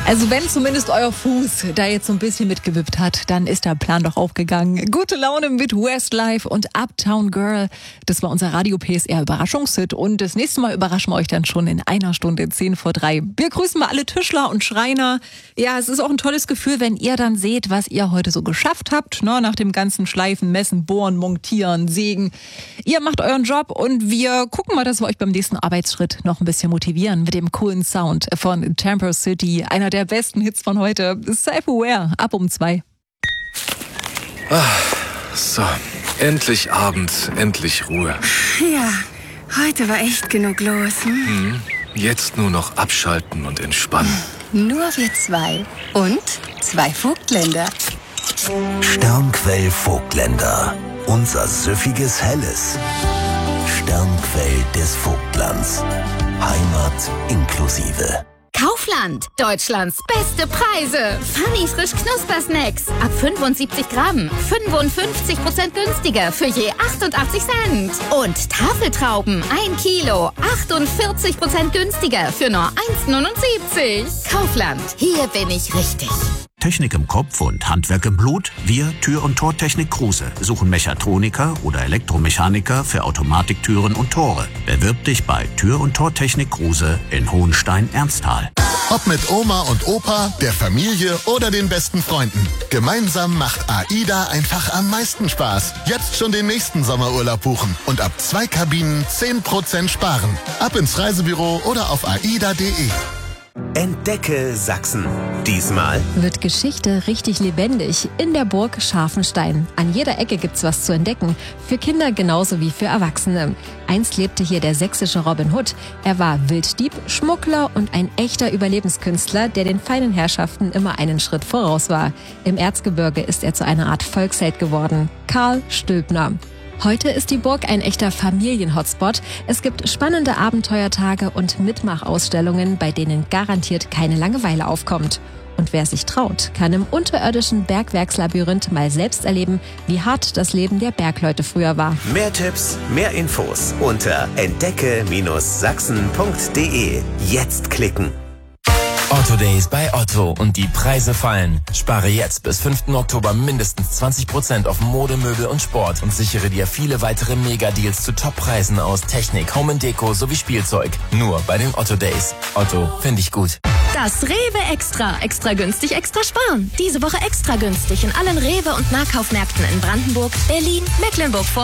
Also wenn zumindest euer Fuß da jetzt so ein bisschen mitgewippt hat, dann ist der Plan doch aufgegangen. Gute Laune mit Westlife und Uptown Girl. Das war unser Radio PSR Überraschungshit. Und das nächste Mal überraschen wir euch dann schon in einer Stunde 10 vor 3. Wir grüßen mal alle Tischler und Schreiner. Ja, es ist auch ein tolles Gefühl, wenn ihr dann seht, was ihr heute so geschafft habt. Nach dem ganzen Schleifen, Messen, Bohren, Montieren, Sägen. Ihr macht euren Job und wir gucken mal, dass wir euch beim nächsten Arbeitsschritt noch ein bisschen motivieren mit dem coolen Sound von Tampa City. Einer der besten Hits von heute. Self-Aware, ab um 2. So, endlich Abend, endlich Ruhe. Ja, heute war echt genug los. Jetzt nur noch abschalten und entspannen. Nur wir zwei und 2 Vogtländer. Sternquell Vogtländer. Unser süffiges Helles. Sternquell des Vogtlands. Heimat inklusive. Kaufland, Deutschlands beste Preise. Funny frisch Knuspersnacks. Ab 75 Gramm. 55% günstiger für je 88 Cent. Und Tafeltrauben, 1 Kilo. 48% günstiger für nur 1,79. Kaufland, hier bin ich richtig. Technik im Kopf und Handwerk im Blut? Wir, Tür- und Tortechnik Kruse, suchen Mechatroniker oder Elektromechaniker für Automatiktüren und Tore. Bewirb dich bei Tür- und Tortechnik Kruse in Hohenstein-Ernsthal. Ob mit Oma und Opa, der Familie oder den besten Freunden. Gemeinsam macht AIDA einfach am meisten Spaß. Jetzt schon den nächsten Sommerurlaub buchen und ab 2 Kabinen 10% sparen. Ab ins Reisebüro oder auf aida.de. Entdecke Sachsen. Diesmal Wird Geschichte richtig lebendig in der Burg Scharfenstein. An jeder Ecke gibt's was zu entdecken. Für Kinder genauso wie für Erwachsene. Einst lebte hier der sächsische Robin Hood. Er war Wilddieb, Schmuggler und ein echter Überlebenskünstler, der den feinen Herrschaften immer einen Schritt voraus war. Im Erzgebirge ist er zu einer Art Volksheld geworden. Karl Stülpner. Heute ist die Burg ein echter Familienhotspot. Es gibt spannende Abenteuertage und Mitmachausstellungen, bei denen garantiert keine Langeweile aufkommt. Und wer sich traut, kann im unterirdischen Bergwerkslabyrinth mal selbst erleben, wie hart das Leben der Bergleute früher war. mehr Tipps, mehr Infos unter entdecke-sachsen.de. Jetzt klicken. Otto Days bei Otto und die Preise fallen. Spare jetzt bis 5. Oktober mindestens 20% auf Mode, Möbel und Sport und sichere dir viele weitere Mega-Deals zu Top-Preisen aus Technik, Home & Deko sowie Spielzeug. Nur bei den Otto Days. Otto, finde ich gut. Das Rewe Extra. Extra günstig, extra sparen. Diese Woche extra günstig in allen Rewe- und Nahkaufmärkten in Brandenburg, Berlin, Mecklenburg-Vorpommern